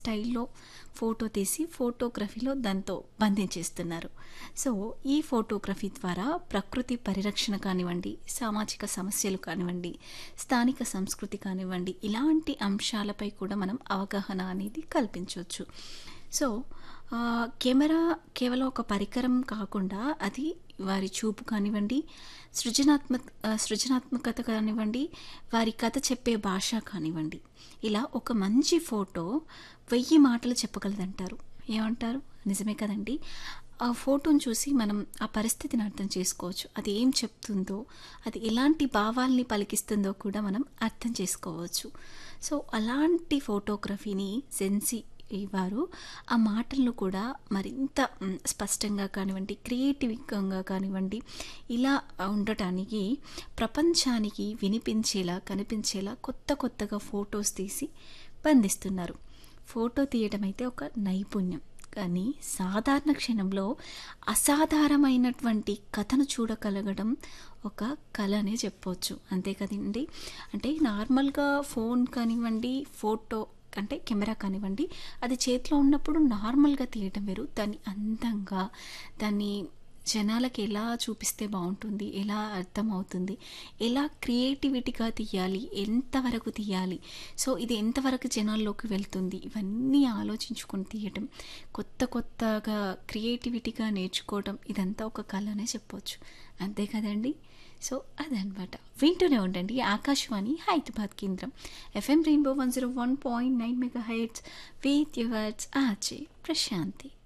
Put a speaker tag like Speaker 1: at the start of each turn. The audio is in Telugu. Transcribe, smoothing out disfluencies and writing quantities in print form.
Speaker 1: స్టైల్‌లో ఫోటో తీసి ఫోటోగ్రఫీలో దాంతో బంధించేస్తున్నారు. సో, ఈ ఫోటోగ్రఫీ ద్వారా ప్రకృతి పరిరక్షణ కానివ్వండి, సామాజిక సమస్యలు కానివ్వండి, స్థానిక సంస్కృతి కానివ్వండి, ఇలాంటి అంశాలపై కూడా మనం అవగాహన అనేది కల్పించొచ్చు. సో, కెమెరా కేవలం ఒక పరికరం కాకుండా అది వారి చూపు కానివ్వండి, సృజనాత్మకత కానివ్వండి, వారి కథ చెప్పే భాష కానివ్వండి, ఇలా ఒక మంచి ఫోటో 1000 మాటలు చెప్పగలదంటారు. ఏమంటారు? నిజమే కదండీ! ఆ ఫోటోని చూసి మనం ఆ పరిస్థితిని అర్థం చేసుకోవచ్చు. అది ఏం చెప్తుందో, అది ఎలాంటి భావాల్ని పలికిస్తుందో కూడా మనం అర్థం చేసుకోవచ్చు. సో, అలాంటి ఫోటోగ్రఫీని వారు ఆ మాటలను కూడా మరింత స్పష్టంగా కానివ్వండి, క్రియేటివ్‌గా కానివ్వండి, ఇలా ఉండటానికి ప్రపంచానికి వినిపించేలా, కనిపించేలా కొత్తగా ఫోటోస్ తీసి బంధిస్తున్నారు. ఫోటో తీయడం అయితే ఒక నైపుణ్యం. కానీ సాధారణ క్షణంలో అసాధారణమైనటువంటి కథను చూడగలగడం ఒక కళ అనే చెప్పొచ్చు. అంతే కదండీ! అంటే నార్మల్‌గా ఫోన్ కానివ్వండి, అంటే కెమెరా కానివ్వండి, అది చేతిలో ఉన్నప్పుడు నార్మల్‌గా తీయటం వేరు. దాన్ని అందంగా, దాన్ని జనాలకి ఎలా చూపిస్తే బావుంటుంది, ఎలా అర్థమవుతుంది, ఎలా క్రియేటివిటీగా తీయాలి, ఎంతవరకు తీయాలి, సో ఇది ఎంతవరకు జనాల్లోకి వెళ్తుంది, ఇవన్నీ ఆలోచించుకొని తీయటం, కొత్తగా క్రియేటివిటీగా నేర్చుకోవడం, ఇదంతా ఒక కళ అనే చెప్పొచ్చు. అంతే కదండీ! సో, అదనమాట. వింటూనే ఉండండి ఆకాశవాణి హైదరాబాద్ కేంద్రం. FM rainbow 101.9 megahertz with yours RJ Prashanti.